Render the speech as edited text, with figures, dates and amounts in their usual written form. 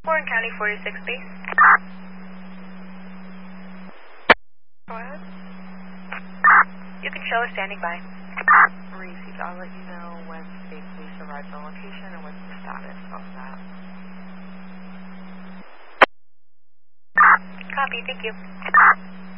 Warren County 46 base. Go ahead. You can show us standing by. Received. I'll let you know when state police arrive on location and what's the status of that. Copy, thank you.